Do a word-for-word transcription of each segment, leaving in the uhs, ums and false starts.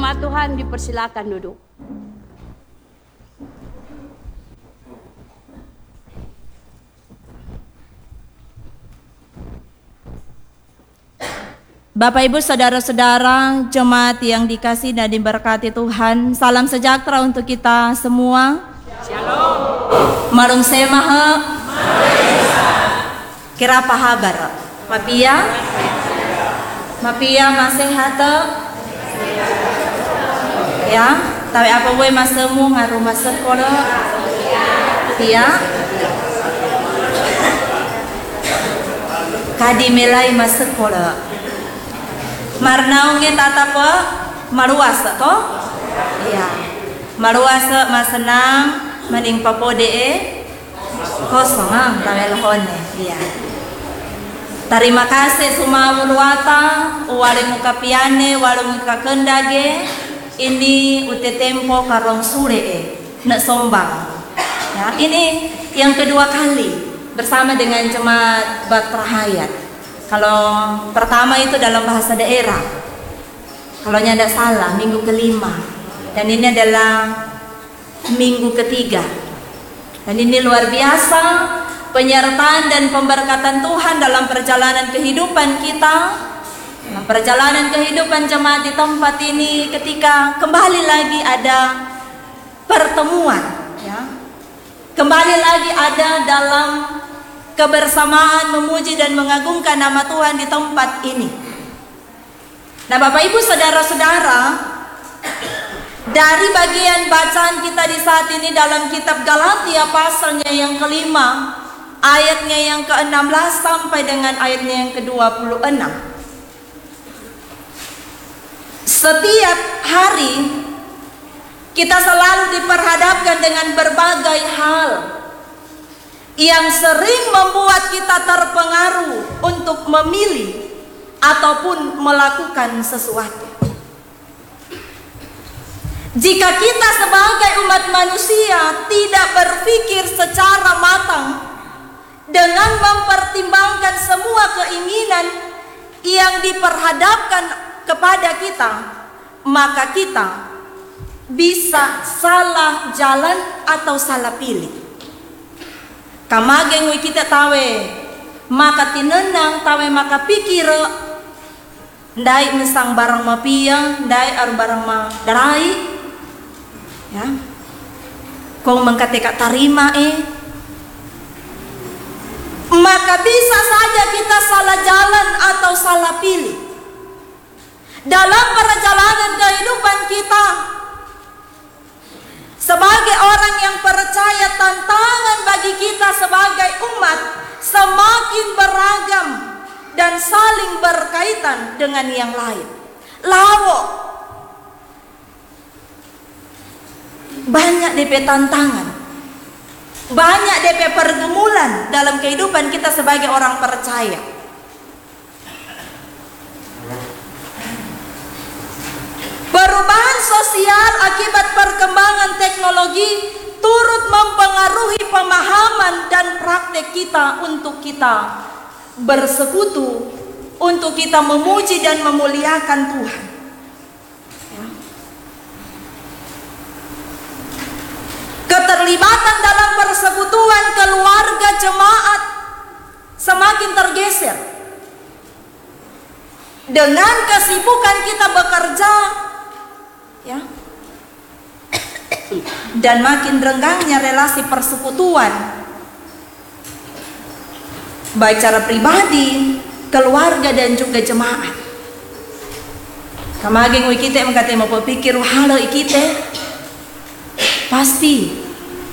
Jemaat Tuhan dipersilakan duduk. Bapak Ibu saudara-saudara jemaat yang dikasihi dan diberkati Tuhan, salam sejahtera untuk kita semua. Shalom. Marung semaha. Kira apa kabar? Mapia? Mapia masehat? Ya, tapi apa gue masemu ngaruh masuk kola? Pia? Kadi melai masuk kola. Marnaungnya tata pe maruas to? Iya. Maruas masenang mending papode e kosong ah tawelhone. Iya. Terima kasih semua urwata, waring kapiane, waring kakendage. Ini ute tempo karong sure e nak sombang. Ya, ini yang kedua kali bersama dengan jemaat Baktra Hayat. Kalau pertama itu dalam bahasa daerah, kalau tidak salah minggu kelima, dan ini adalah minggu ketiga. Dan ini luar biasa penyertaan dan pemberkatan Tuhan dalam perjalanan kehidupan kita, dalam perjalanan kehidupan jemaat di tempat ini, ketika kembali lagi ada pertemuan, ya, kembali lagi ada dalam kebersamaan memuji dan mengagungkan nama Tuhan di tempat ini. Nah, Bapak Ibu saudara-saudara, dari bagian bacaan kita di saat ini dalam kitab Galatia pasalnya yang kelima, ayatnya yang ke enam belas sampai dengan ayatnya yang ke dua puluh enam. Setiap hari kita selalu diperhadapkan dengan berbagai hal yang sering membuat kita terpengaruh untuk memilih ataupun melakukan sesuatu. Jika kita sebagai umat manusia tidak berpikir secara matang dengan mempertimbangkan semua keinginan yang diperhadapkan kepada kita, maka kita bisa salah jalan atau salah pilih. Kamageng wi kita tawe maka tinenang tawe maka pikir ndai mesang barang mapia ndai ar barang ma darai ya kong mengkatek tarima eh maka bisa saja kita salah jalan atau salah pilih dalam perjalanan kehidupan kita. Sebagai orang yang percaya, tantangan bagi kita sebagai umat semakin beragam dan saling berkaitan dengan yang lain. Lawo banyak D P tantangan, banyak D P pergumulan dalam kehidupan kita sebagai orang percaya. Perubahan sosial akibat perkembangan teknologi turut mempengaruhi pemahaman dan praktek kita untuk kita bersekutu, untuk kita memuji dan memuliakan Tuhan. Ya. Keterlibatan dalam persekutuan keluarga jemaat semakin tergeser. Dengan kesibukan kita bekerja, ya, dan makin renggangnya relasi persekutuan baik secara pribadi, keluarga dan juga jemaat. Kamageng wi kita mengkate mau pikir halo ikite pasti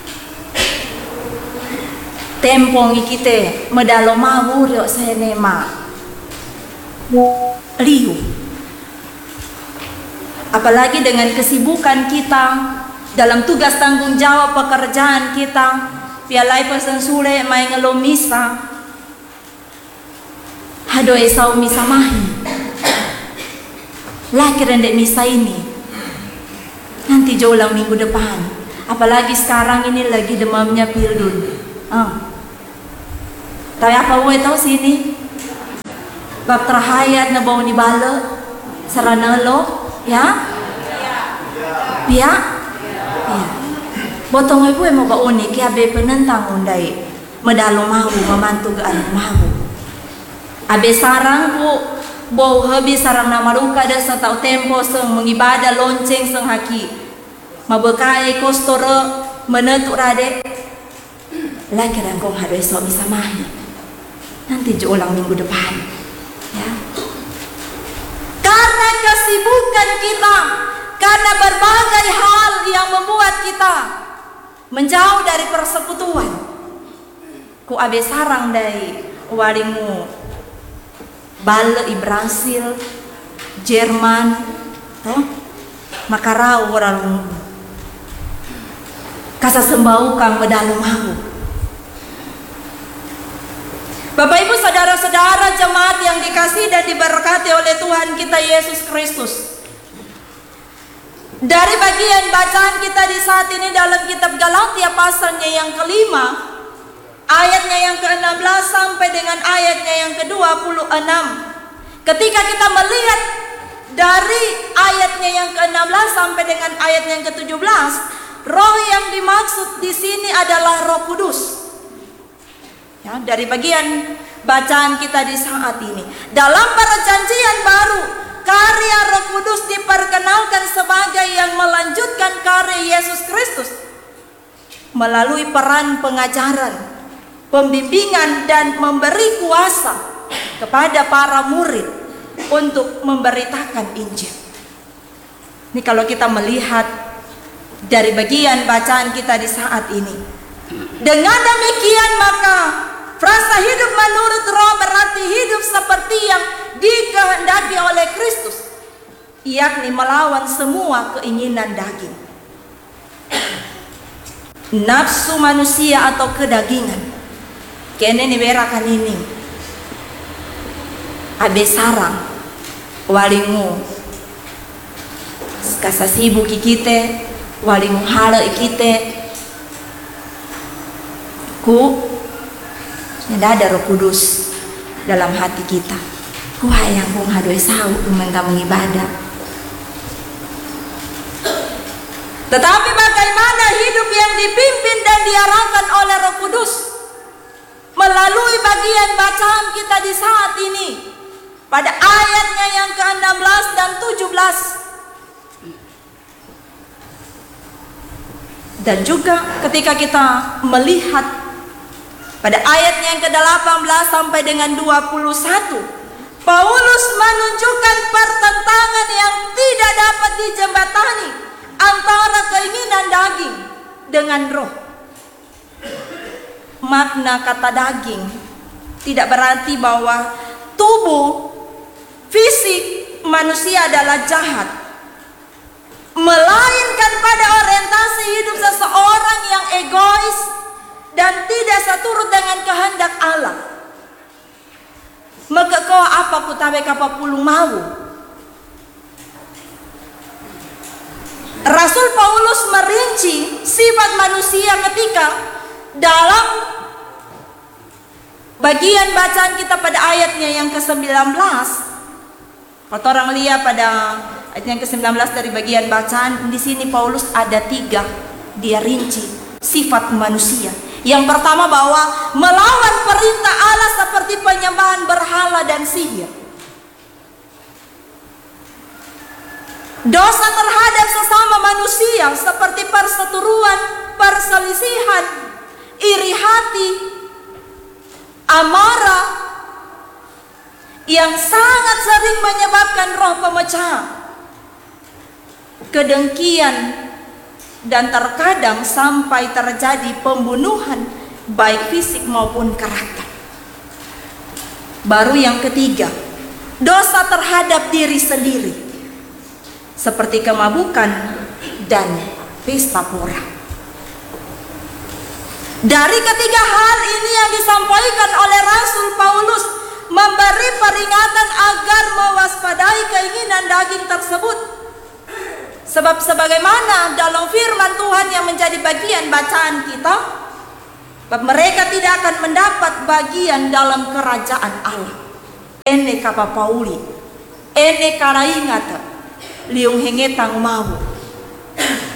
tempong ikite medalo mawur yo senema liu. Apalagi dengan kesibukan kita dalam tugas tanggung jawab pekerjaan kita, pialai pesan sule main ngelom misa, hado esau misa mahi, laki rendek misa ini, nanti jauh lang minggu depan, apalagi sekarang ini lagi demamnya pildun, ah, tapi apa gue tahu sini, Baktra Hayat na bau ni bala, sarana lo. Ya, Pia? Iya. Botong ibu mau ba unik ya be penentang undai medalo mau memantu ke anu mau. Abe sarang ku bau habi sarang nama ruka ada setau tempo seng mengibadah lonceng seng haki. Mabekai kostore menetuk rade. Lagi rangkong hadoi suami samahi. Nanti jo ulang minggu depan. Ya. Karena kesibukan kita, karena berbagai hal yang membuat kita menjauh dari persekutuan. Ku abe sarang dari warimu bale i Brasil, Jerman, toh makarau orang kasa sembau kang medalu mau. Bapak Ibu saudara-saudara jemaat yang dikasihi dan diberkati oleh Tuhan kita Yesus Kristus. Dari bagian bacaan kita di saat ini dalam kitab Galatia pasalnya yang kelima, ayatnya yang ke enam belas sampai dengan ayatnya yang ke dua puluh enam. Ketika kita melihat dari ayatnya yang ke enam belas sampai dengan ayatnya yang ke tujuh belas, roh yang dimaksud di sini adalah Roh Kudus. Ya, dari bagian bacaan kita di saat ini, dalam perjanjian baru, karya Roh Kudus diperkenalkan sebagai yang melanjutkan karya Yesus Kristus melalui peran pengajaran, pembimbingan dan memberi kuasa kepada para murid untuk memberitakan Injil. Ini kalau kita melihat dari bagian bacaan kita di saat ini. Dengan demikian maka frasa hidup menurut roh berarti hidup seperti yang dikehendaki oleh Kristus, yakni melawan semua keinginan daging, nafsu manusia atau kedagingan. Kene ni berakan ini abe sarang walingu kasa sibuk ikite, walingu hala ikite ku tidak ada Roh Kudus dalam hati kita. Ku hayang kung hadoi sau umenta mengibadah. Tetapi bagaimana hidup yang dipimpin dan diarahkan oleh Roh Kudus melalui bagian bacaan kita di saat ini pada ayatnya yang ke enam belas dan tujuh belas. Dan juga ketika kita melihat pada ayatnya yang ke delapan belas sampai dengan dua puluh satu, Paulus menunjukkan pertentangan yang tidak dapat dijembatani antara keinginan daging dengan roh. Makna kata daging tidak berarti bahwa tubuh fisik manusia adalah jahat, melainkan pada orientasi hidup seseorang yang egois dan tidak seturut dengan kehendak Allah. Maka kau apa ku tabe kapa pulung mau. Rasul Paulus merinci sifat manusia ketika dalam bagian bacaan kita pada ayatnya yang ke sembilan belas. Kalau orang lihat pada ayat yang ke sembilan belas dari bagian bacaan, di sini Paulus ada tiga dia rinci sifat manusia. Yang pertama bahwa melawan perintah Allah seperti penyembahan berhala dan sihir. Dosa terhadap sesama manusia seperti perseteruan, perselisihan, iri hati, amarah yang sangat sering menyebabkan roh pemecah, kedengkian, dan terkadang sampai terjadi pembunuhan baik fisik maupun karakter. Baru yang ketiga, dosa terhadap diri sendiri seperti kemabukan dan pesta pora. Dari ketiga hal ini yang disampaikan oleh Rasul Paulus memberi peringatan agar mewaspadai keinginan daging tersebut. Sebab sebagaimana dalam firman Tuhan yang menjadi bagian bacaan kita, mereka tidak akan mendapat bagian dalam kerajaan Allah. Ene kapa Pauli, ene karaingata, liung hengetang mau.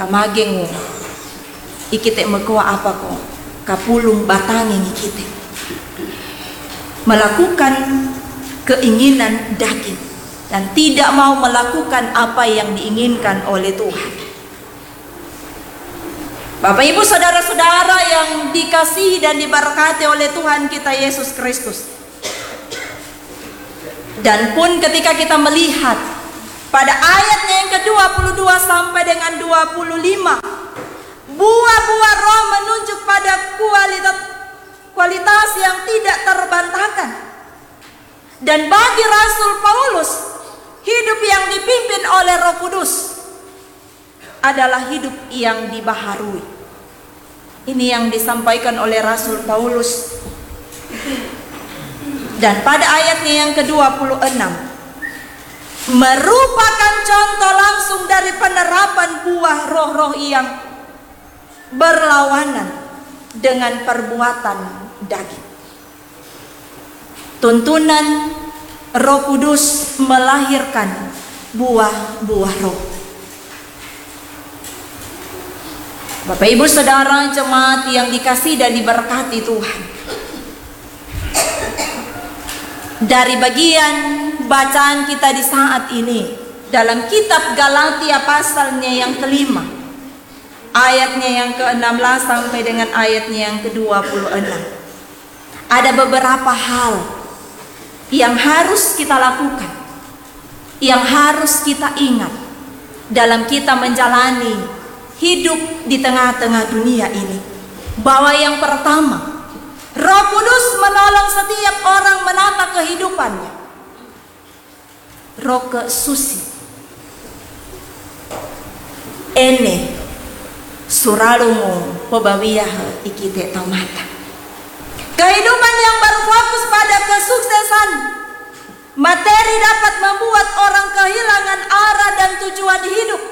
kamageng ikite mekwa apa ko kapulung batangin ikite melakukan keinginan daging dan tidak mau melakukan apa yang diinginkan oleh Tuhan. Bapak Ibu saudara-saudara yang dikasihi dan diberkati oleh Tuhan kita Yesus Kristus. Dan pun ketika kita melihat pada ayatnya yang ke dua puluh dua sampai dengan dua puluh lima, buah-buah roh menunjuk pada kualitas kualitas yang tidak terbantahkan. Dan bagi Rasul Paulus, hidup yang dipimpin oleh Roh Kudus adalah hidup yang dibaharui. Ini yang disampaikan oleh Rasul Paulus. Dan pada ayatnya yang ke dua puluh enam, merupakan contoh langsung dari penerapan buah roh-roh yang berlawanan dengan perbuatan daging. Tuntunan Roh Kudus melahirkan buah-buah roh. Bapak Ibu Saudara jemaat yang dikasihi dan diberkati Tuhan, dari bagian bacaan kita di saat ini dalam kitab Galatia pasalnya yang kelima, ayatnya yang ke enam belas sampai dengan ayatnya yang ke dua puluh enam, ada beberapa hal yang harus kita lakukan, yang harus kita ingat dalam kita menjalani hidup di tengah-tengah dunia ini. Bahwa yang pertama, Roh Kudus menolong setiap orang menata kehidupannya. Roh kesusi ene suralungu pebawiyah ikite tamata. Kehidupan yang berfokus pada kesuksesan materi dapat membuat orang kehilangan arah dan tujuan hidup.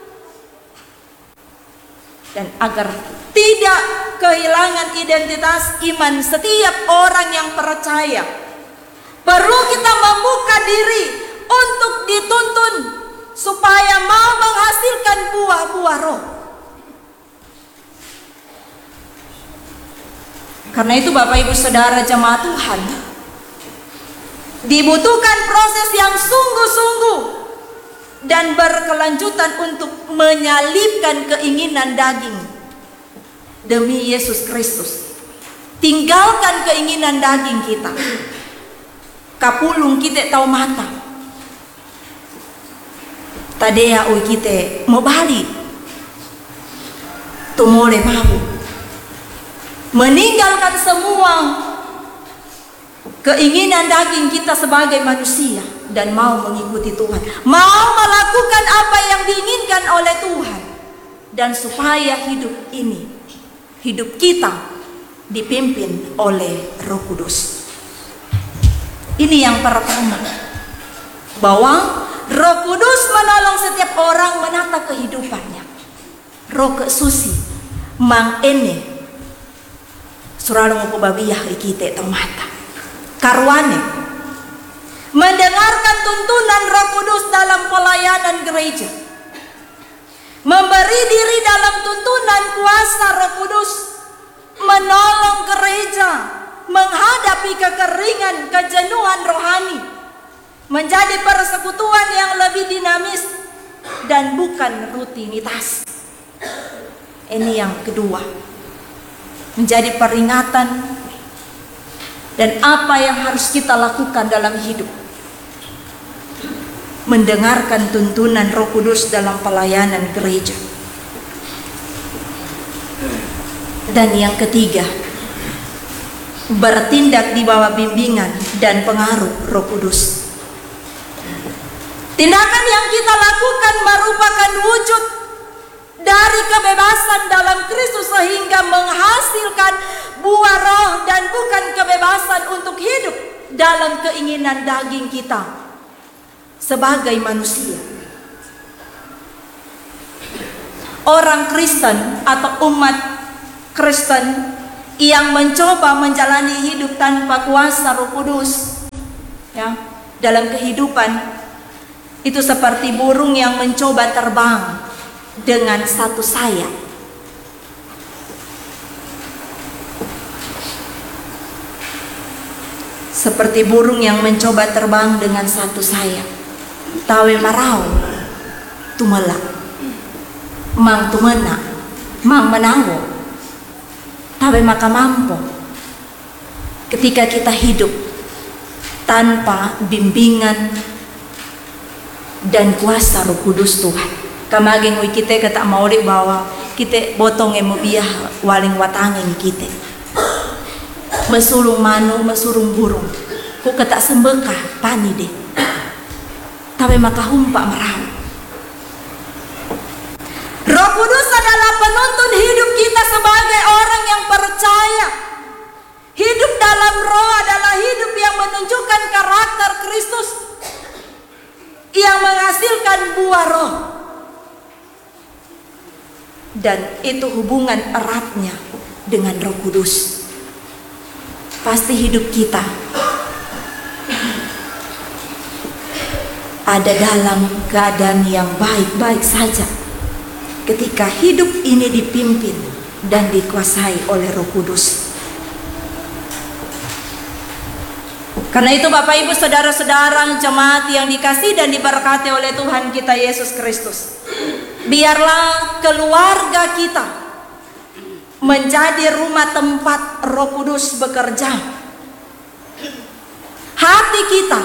Dan agar tidak kehilangan identitas iman setiap orang yang percaya, perlu kita membuka diri untuk dituntun supaya mau menghasilkan buah-buah roh. Karena itu Bapak Ibu Saudara jemaat Tuhan, dibutuhkan proses yang sungguh-sungguh dan berkelanjutan untuk menyalipkan keinginan daging demi Yesus Kristus. Tinggalkan keinginan daging kita. Kapulung kita tahu mata. Tadea ui kita mau balik. Tumole mau. Meninggalkan semua keinginan daging kita sebagai manusia dan mau mengikuti Tuhan, mau melakukan apa yang diinginkan oleh Tuhan, dan supaya hidup ini, hidup kita dipimpin oleh Roh Kudus. Ini yang pertama, bahwa Roh Kudus menolong setiap orang menata kehidupannya. Roh kesusi mang ene suralung pebabiyah ikite tomata karwane mendengarkan tuntunan Roh Kudus dalam pelayanan gereja, memberi diri dalam tuntunan kuasa Roh Kudus, menolong gereja menghadapi kekeringan, kejenuhan rohani, menjadi persekutuan yang lebih dinamis dan bukan rutinitas. Ini yang kedua, menjadi peringatan dan apa yang harus kita lakukan dalam hidup. Mendengarkan tuntunan Roh Kudus dalam pelayanan gereja. Dan yang ketiga, bertindak di bawah bimbingan dan pengaruh Roh Kudus. Tindakan yang kita lakukan merupakan wujud dari kebebasan dalam Kristus sehingga menghasilkan buah roh dan bukan kebebasan untuk hidup dalam keinginan daging kita sebagai manusia. Orang Kristen atau umat Kristen yang mencoba menjalani hidup tanpa kuasa Roh Kudus, ya, dalam kehidupan itu seperti burung yang mencoba terbang dengan satu sayap. Seperti burung yang mencoba terbang dengan satu sayap. Tawe marau tumela, mang tumena, mang menawo. Tawe maka mampu. Ketika kita hidup tanpa bimbingan dan kuasa Roh Kudus Tuhan, kamageng wi kita kata mauri bahwa kita botong emo biah waling watangeng kita mesulung manu mesurung burung ku kata sembekah pani deh tapi maka humpa merau. Roh Kudus adalah penuntun hidup kita sebagai orang yang percaya. Hidup dalam Roh adalah hidup yang menunjukkan karakter Kristus, yang menghasilkan buah Roh. Dan itu hubungan eratnya dengan Roh Kudus. Pasti hidup kita ada dalam keadaan yang baik-baik saja ketika hidup ini dipimpin dan dikuasai oleh Roh Kudus. Karena itu Bapak Ibu saudara-saudara jemaat yang dikasihi dan diberkati oleh Tuhan kita Yesus Kristus, biarlah keluarga kita menjadi rumah tempat Roh Kudus bekerja. Hati kita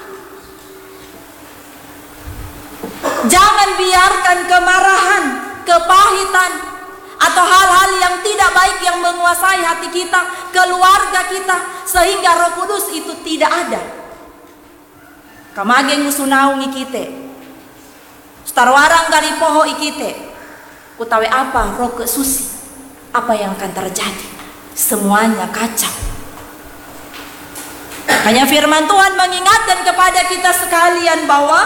jangan biarkan kemarahan, kepahitan, atau hal-hal yang tidak baik yang menguasai hati kita, keluarga kita, sehingga Roh Kudus itu tidak ada. Kamageng musunaungi kita, starwarang dari poho ikite, kutawe apa roh kesusi, apa yang akan terjadi? Semuanya kacau. Hanya firman Tuhan mengingatkan kepada kita sekalian bahwa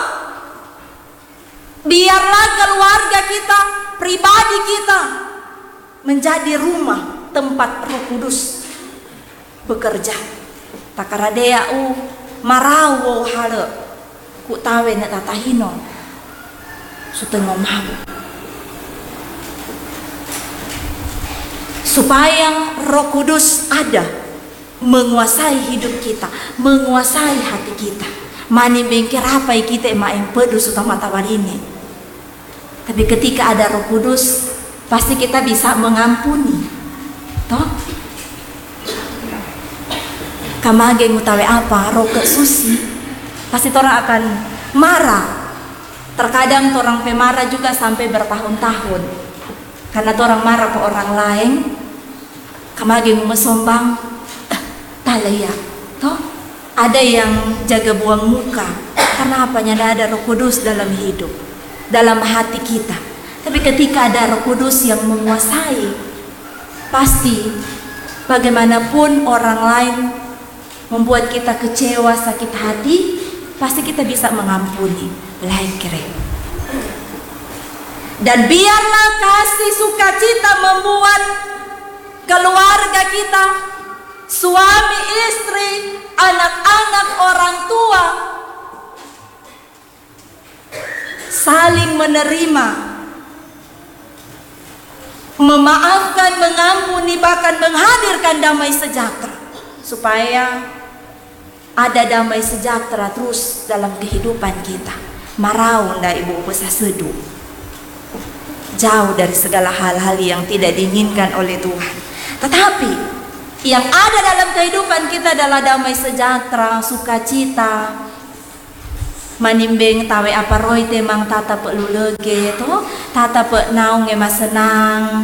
biarlah keluarga kita, pribadi kita menjadi rumah tempat Roh Kudus bekerja. Takaradea u marawo hale ku tawe na tatahino sutengom habu. Supaya Roh Kudus ada menguasai hidup kita, menguasai hati kita. Mani bengkir apa kita main pedus utama tawar ini. Tapi ketika ada Roh Kudus, pasti kita bisa mengampuni. Toh? Kamageng utawe apa? Roh kesusi. Pasti orang akan marah. Terkadang orang pemarah juga sampai bertahun-tahun. Karena orang marah ke orang lain. Kamageng mesombang talaya. Toh? Ada yang jaga buang muka. Karena apanya ada Roh Kudus dalam hidup, dalam hati kita. Tapi ketika ada Roh Kudus yang menguasai, pasti bagaimanapun orang lain membuat kita kecewa, sakit hati, pasti kita bisa mengampuni. Lain keren. Dan biarlah kasih sukacita membuat keluarga kita, suami istri, anak-anak, orang tua saling menerima, memaafkan, mengampuni, bahkan menghadirkan damai sejahtera, supaya ada damai sejahtera terus dalam kehidupan kita. Marau nda ibu besar seduh, jauh dari segala hal-hal yang tidak diinginkan oleh Tuhan. Tetapi yang ada dalam kehidupan kita adalah damai sejahtera, sukacita. Manimbeng tawe apa roy temang tata pe lulege to, tata pe naung mas senang.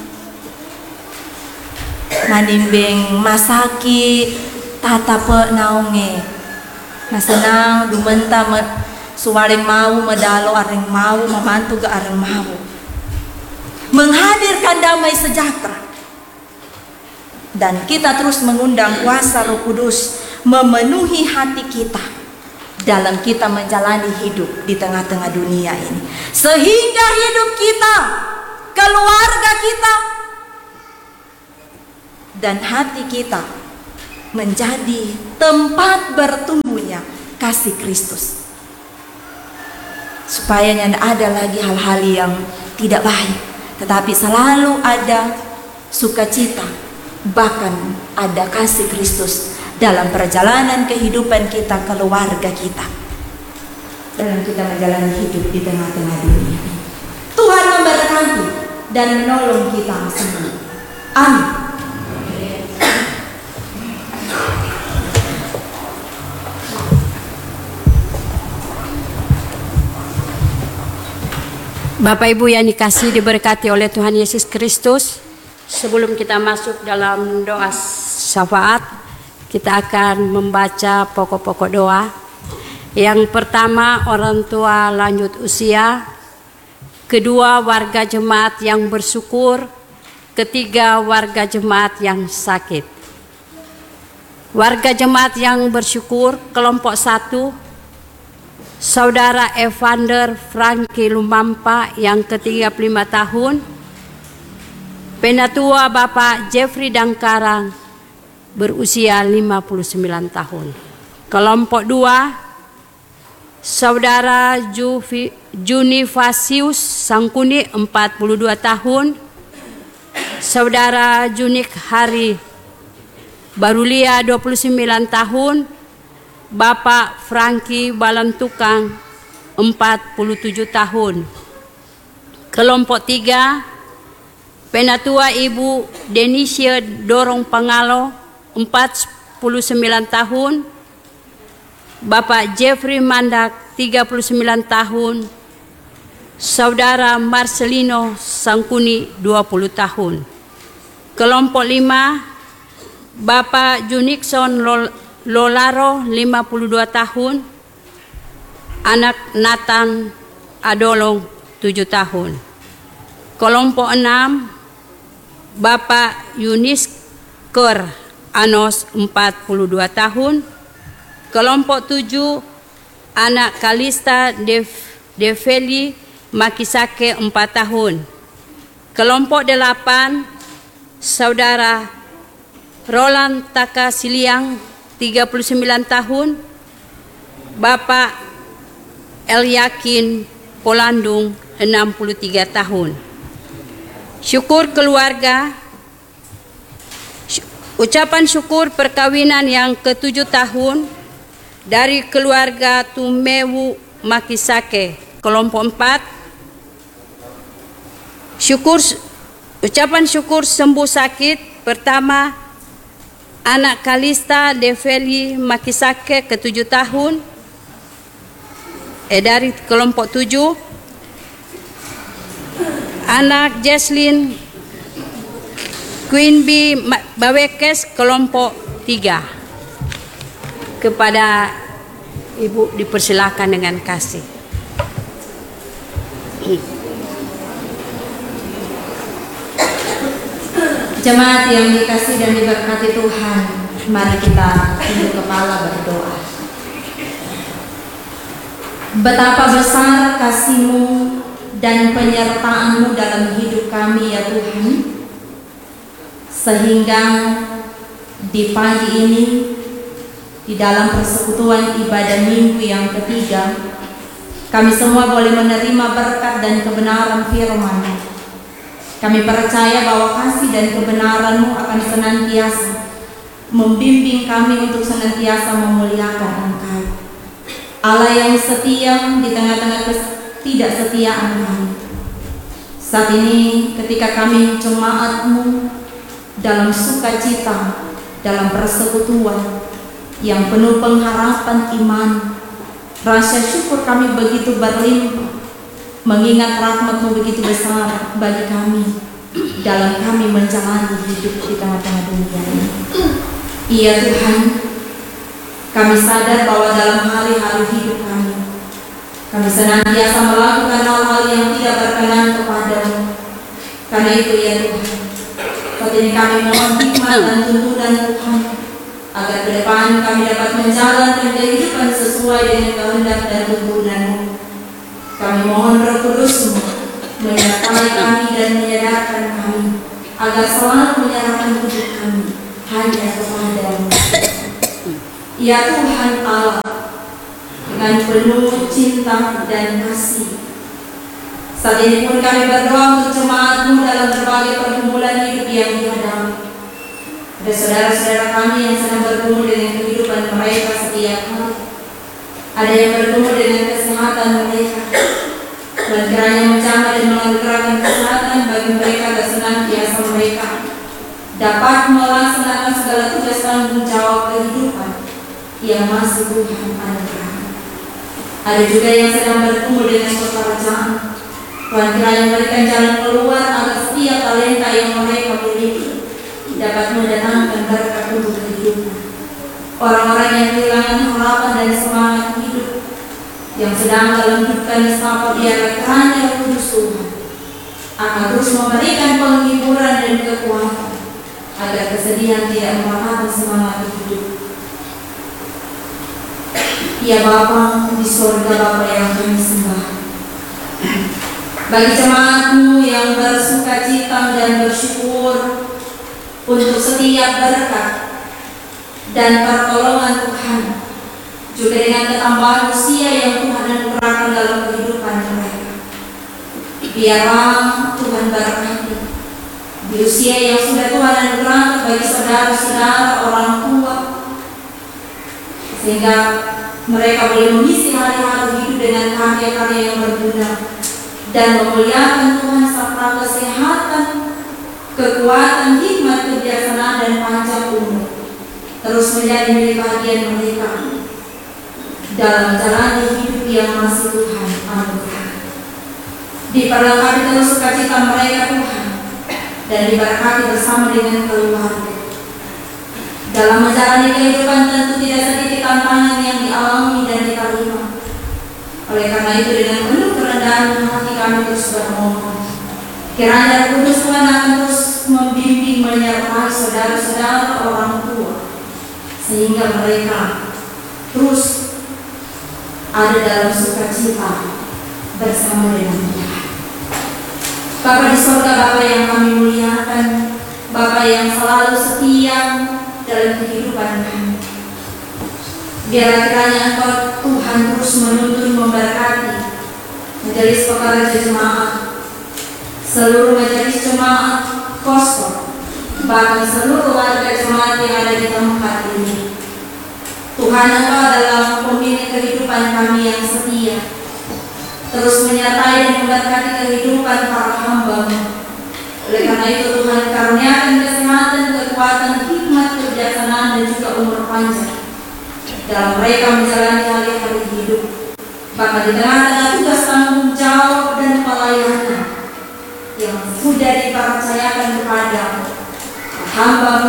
Manimbeng masaki tata pe naunge mas senang dumenta me suwareng mau medalo areng mau memantu ke areng mau. Menghadirkan damai sejahtera. Dan kita terus mengundang kuasa Roh Kudus memenuhi hati kita dalam kita menjalani hidup di tengah-tengah dunia ini, sehingga hidup kita, keluarga kita, dan hati kita menjadi tempat bertumbuhnya kasih Kristus. Supaya tidak ada lagi hal-hal yang tidak baik, tetapi selalu ada sukacita, bahkan ada kasih Kristus dalam perjalanan kehidupan kita, keluarga kita, dalam kita menjalani hidup di tengah-tengah dunia. Tuhan memberkati dan menolong kita semua. Amin. Bapak Ibu yang dikasihi diberkati oleh Tuhan Yesus Kristus, sebelum kita masuk dalam doa syafaat, kita akan membaca pokok-pokok doa. Yang pertama, orang tua lanjut usia. Kedua, warga jemaat yang bersyukur. Ketiga, warga jemaat yang sakit. Warga jemaat yang bersyukur, kelompok satu, Saudara Evander Franky Lumampa yang ke tiga puluh lima tahun. Penatua Bapak Jeffrey Dangkarang berusia lima puluh sembilan tahun. Kelompok dua, Saudara Juvi, Junivasius Sangkuni empat puluh dua tahun. Saudara Junik Hari Barulia dua puluh sembilan tahun. Bapak Franky Balantukang empat puluh tujuh tahun. Kelompok tiga, Penatua Ibu Denisia Dorong Pangalo empat puluh sembilan tahun. Bapak Jeffrey Mandak tiga puluh sembilan tahun. Saudara Marcelino Sangkuni dua puluh tahun. Kelompok lima, Bapak Junikson Lolaro lima puluh dua tahun. Anak Nathan Adolong tujuh tahun. Kelompok enam, Bapak Yunisker Anos empat puluh dua tahun. Kelompok tujuh, Anak Kalista Dev, Develi Makisake empat tahun. Kelompok delapan, Saudara Roland Taka Siliang tiga puluh sembilan tahun. Bapak Elyakin Polandung enam puluh tiga tahun. Syukur keluarga. Ucapan syukur perkawinan yang ketujuh tahun dari keluarga Tumewu Makisake, kelompok empat. Syukur ucapan syukur sembuh sakit. Pertama, Anak Kalista Develi Makisake ketujuh tahun. Eh dari kelompok tujuh. Anak Jesslyn Queen B Bawekes kelompok tiga. Kepada Ibu dipersilakan dengan kasih. Jemaat yang dikasih dan diberkati Tuhan, mari kita tunduk kepala berdoa. Betapa besar kasih-Mu dan penyertaan-Mu dalam hidup kami ya Tuhan, sehingga di pagi ini, di dalam persekutuan ibadah minggu yang ketiga, kami semua boleh menerima berkat dan kebenaran firman-Mu. Kami percaya bahwa kasih dan kebenaran-Mu akan senantiasa membimbing kami untuk senantiasa memuliakan Engkau, Allah yang setia di tengah-tengah ketidaksetiaan kami. Saat ini ketika kami jemaat-Mu dalam sukacita, dalam persekutuan yang penuh pengharapan iman, rasa syukur kami begitu berlimpah, mengingat rahmat-Mu begitu besar bagi kami dalam kami menjalani hidup di tengah-tengah dunia ini. Iya Tuhan, kami sadar bahwa dalam hari-hari hidup kami, kami senantiasa melakukan hal-hal yang tidak berkenan kepada-Mu. Karena itu ya Tuhan, saat ini kami mohon hikmat dan tuntunan Tuhan, agar ke depan kami dapat menjalankan kehidupan sesuai dengan kehendak dan tuntunan-Mu. Kami mohon Roh Kudus-Mu menyertai kami dan menyadarkan kami agar selalu menyerahkan hidup kami hanya kepada-Mu. Ya Tuhan Allah, dengan penuh cinta dan kasih, Saat ini pun kami berdoa untuk jemaat-Mu dalam berbagai pergumulan hidup yang dihadapi. Ada saudara-saudara kami yang sedang bergumul dengan kehidupan mereka setiap hari. Ada yang bergumul dengan kesehatan mereka. Dan kiranya menjamah dan menganugerahkan kesehatan bagi mereka dan senantiasa mereka dapat melaksanakan segala tugas tanggung jawab kehidupan yang masih Tuhan anugerahkan. Ada juga yang sedang bergumul dengan pekerjaan. Tuhan kiranya memberikan jalan keluar agar setiap talenta yang mereka miliki dapat mendatangkan berkat untuk kehidupan. Orang-orang yang kehilangan harapan dan semangat hidup, yang sedang dalam duka nestapa biarlah kiranya Kudus Tuhan akan terus memberikan penghiburan dan kekuatan agar kesedihan tidak mematahkan semangat hidup. Ya Bapa di surga, Bapa yang kami sembah, bagi jemaat-Mu yang bersuka cita dan bersyukur untuk setiap berkat dan pertolongan Tuhan, juga dengan ketambahan usia yang Tuhan anugerahkan dalam kehidupan mereka. Biarlah Tuhan berkati di usia yang sudah Tuhan anugerahkan bagi saudara-saudara orang tua, sehingga mereka boleh mengisi hari-hari hidup dengan karya-karya yang berguna dan memuliakan Tuhan serta kesehatan, kekuatan, hikmat, kebijaksanaan dan panjang umur terus menjadi milik bagian mereka dalam menjalani hidup yang masih Tuhan anugerahkan. Diperlengkapi terus sukacita mereka Tuhan dan diberkati bersama dengan keluarga. Dalam menjalani kehidupan tentu tidak sedikit tantangan yang dialami dan diterima. Oleh karena itu dengan penuh kerendahan hati kami terus bermohon, kiranya Kudus Tuhan akan terus membimbing menyertai saudara-saudara orang tua, sehingga mereka terus ada dalam sukacita bersama dengan Tuhan. Bapa di surga, Bapa yang kami muliakan, Bapa yang selalu setia dalam kehidupan kami, biarlah kiranya Engkau Tuhan terus menuntun, memberkati majelis pekerja jemaat, seluruh majelis jemaat kosong, bahkan seluruh warga jemaat yang ada di tempat ini. Tuhan, Engkau adalah pemilik kehidupan kami yang setia, terus menyertai dan memberkati kehidupan para hamba-Mu. Oleh karena itu Tuhan, karuniakan kesehatan, kekuatan, hikmat, kebijaksanaan dan juga umur panjang dalam mereka menjalani hari-hari hidup, bahkan di tengah-tengah tugas tanggung jawab dan pelayanan yang sudah dipercayakan kepada hamba-Mu.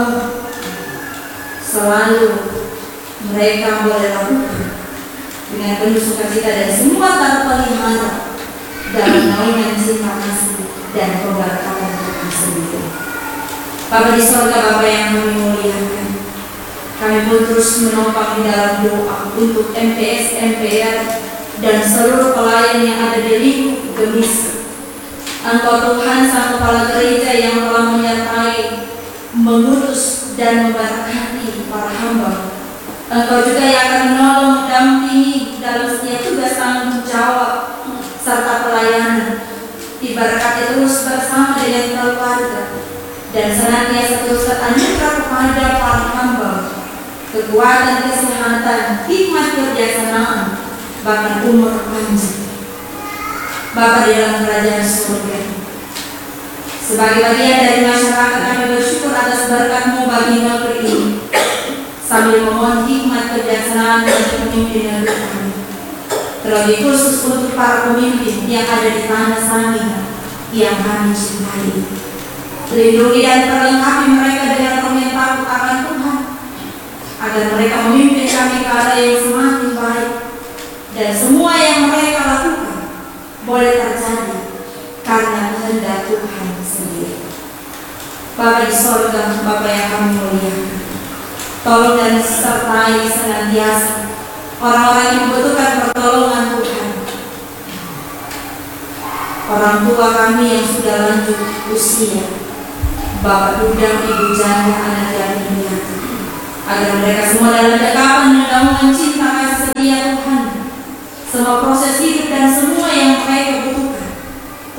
Selalu mereka boleh lakukan dengan penuh sukacita dan semua terpelihara dalam naungan cinta kasih dan pemberkatan Tuhan sendiri. Bapa di surga, Bapa yang kami muliakan, kami pun terus menopang di dalam doa untuk M P S, M P R dan seluruh pelayan yang ada di lingkup Gemis. Engkau Tuhan Sang Kepala Gereja yang telah menyertai, mengutus dan memberkati para hamba. Engkau juga yang akan menolong, mendampingi dalam setiap tugas tanggung jawab serta pelayanan. Diberkati terus bersama dengan keluarga dan senantiasa terus teranugerah kepada para hamba kekuatan, kesehatan, hikmat, kebijaksanaan, bahkan umur panjang. Bapa di dalam kerajaan surga, sebagai bagian dari masyarakat kami bersyukur atas berkat-Mu bagi negeri ini, sambil memohon hikmat, kebijaksanaan dan kepemimpinan Tuhan, terlebih khusus untuk para pemimpin yang ada di tanah Samina yang kami cintai. Lindungi dan perlengkapi mereka dengan roh takut akan Tuhan, agar mereka memimpin kami ke arah yang semakin baik, dan semua yang mereka lakukan boleh terjadi karena kehendak Tuhan sendiri. Bapa di sorga, Bapa yang kami muliakan, tolong dan sertai senantiasa orang-orang yang membutuhkan pertolongan Tuhan, orang tua kami yang sudah lanjut usia, bapak dudang, ibu janda, anak yatim, agar mereka semua dalam dekapan dan naungan cinta kasih setia Tuhan, semua proses hidup dan semua yang mereka butuhkan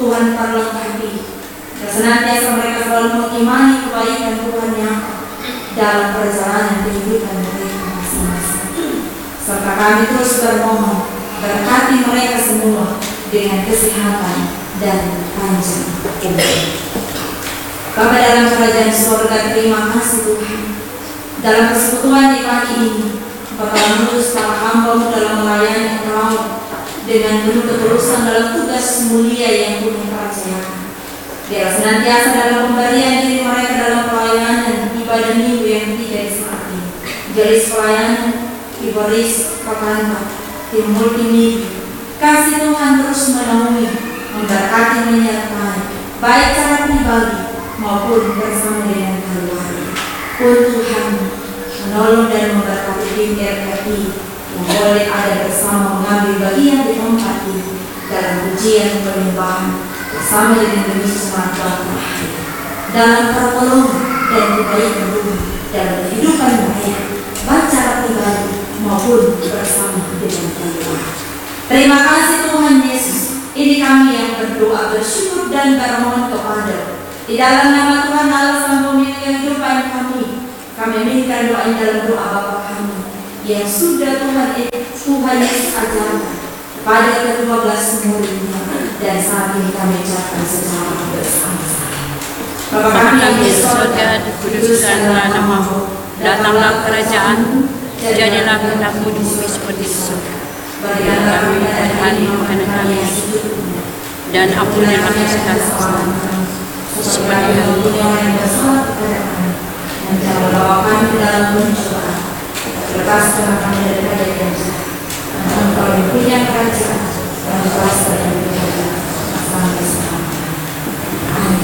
selalu mengimani kebaikan Tuhan yang dalam perjalanan kehidupan mereka masing-masing. Serta kami terus bermohon, berkati mereka semua dengan kesehatan dan panjang umur. Bapa dalam kerajaan surga, terima kasih Tuhan. Dalam persekutuan di pagi ini, Engkau telah mengutus para hamba-Mu dalam melayani Engkau dengan penuh ketulusan dalam tugas mulia yang Tuhan percayakan. Biarlah senantiasa dalam pemberian diri mereka dalam pelayanan ibadah minggu yang tidak disepakati. Garis pelayanan, Ibaris, Kakanta, tim multimedia. Kasih Tuhan terus menaungi, memberkati, menyertai, baik secara pribadi maupun bersama dengan keluarga. Pun Tuhan menolong dan memberkati tim R K I yang boleh ada bersama mengambil bagian di tempat ini dalam pujian penyembahan bersama dengan demi semangat Tuhan dalam pertolongan dan kebaikan Tuhan dalam kehidupan mereka, baik secara pribadi maupun bersama dengan keluarga. Terima kasih Tuhan Yesus. Ini kami yang berdoa, bersyukur dan bermohon kepada di dalam nama Tuhan Allah Sang Pemilik kehidupan kami. Kami minta doa dalam doa Bapa kami yang sudah Tuhan Tuhan Yesus ajarkan pada kedua belas muridnya, dan saat ini kami ucapkan secara bersama-sama. Bapa kami di surga, dikuduskanlah nama-Mu, datanglah kerajaan-Mu, jadilah kehendak-Mu di bumi seperti di surga. Berikanlah kami pada hari ini makanan kami yang secukupnya, dan ampunilah segala kesalahan kami, seperti ampun yang bersalah kepada kami, dan jangan bawa kami dalam pencobaan, lepaskan kami daripada yang jahat. Dan Engkau yang punya kerajaan dan kuasa dan kemuliaan sampai selamanya. Amin.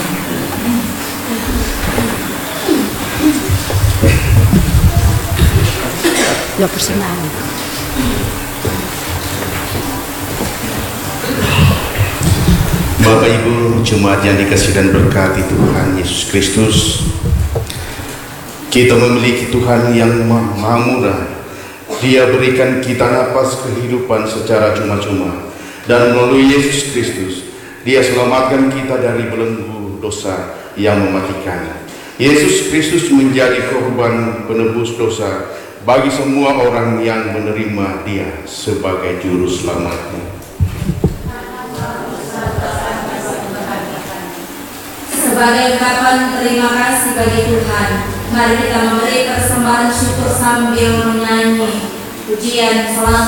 Dua persembahan. Bapak Ibu jemaat yang dikasihi dan berkati Tuhan Yesus Kristus, kita memiliki Tuhan yang maha murah. Dia berikan kita napas kehidupan secara cuma-cuma, dan melalui Yesus Kristus Dia selamatkan kita dari belenggu dosa yang mematikan. Yesus Kristus menjadi korban penebus dosa bagi semua orang yang menerima Dia sebagai juru selamatnya. Sebagai ungkapan terima kasih bagi Tuhan, mari kita memberi persembahan syukur sambil menyanyi pujian selamat